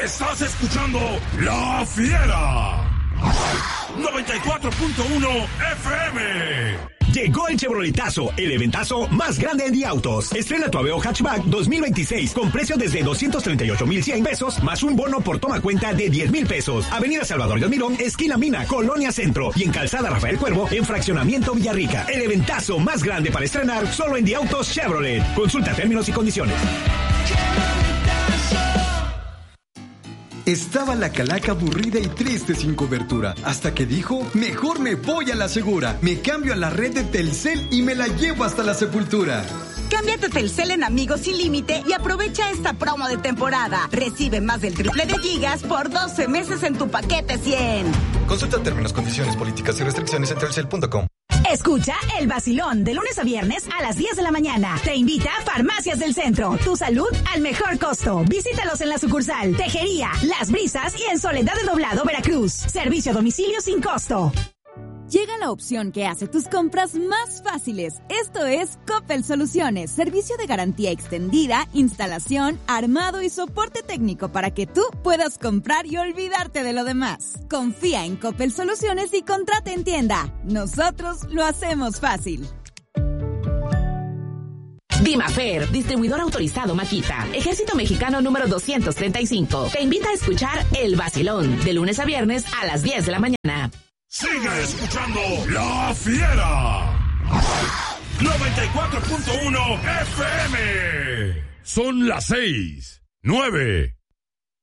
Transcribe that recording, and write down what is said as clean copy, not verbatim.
Estás escuchando La Fiera 94.1 FM. Llegó el Chevroletazo, el eventazo más grande en The Autos. Estrena tu Aveo Hatchback 2026 con precio desde 238,100 pesos más un bono por toma cuenta de 10,000 pesos. Avenida Salvador de Mirón, esquina Mina, Colonia Centro. Y en Calzada Rafael Cuervo, en Fraccionamiento Villarrica. El eventazo más grande para estrenar solo en The Autos Chevrolet. Consulta términos y condiciones. Estaba la calaca aburrida y triste sin cobertura, hasta que dijo, mejor me voy a la segura, me cambio a la red de Telcel y me la llevo hasta la sepultura. Cámbiate Telcel en Amigos Sin Límite y aprovecha esta promo de temporada. Recibe más del triple de gigas por 12 meses en tu paquete 100. Consulta términos, condiciones, políticas y restricciones en telcel.com. Escucha El Vacilón de lunes a viernes a las 10 de la mañana. Te invita Farmacias del Centro. Tu salud al mejor costo. Visítalos en la sucursal Tejería, Las Brisas y en Soledad de Doblado, Veracruz. Servicio a domicilio sin costo. Llega la opción que hace tus compras más fáciles. Esto es Coppel Soluciones, servicio de garantía extendida, instalación, armado y soporte técnico para que tú puedas comprar y olvidarte de lo demás. Confía en Coppel Soluciones y contrata en tienda. Nosotros lo hacemos fácil. Dimafer, distribuidor autorizado Makita, Ejército Mexicano número 235. Te invita a escuchar El Vacilón, de lunes a viernes a las 10 de la mañana. Sigue escuchando La Fiera 94.1 FM. Son las 6:09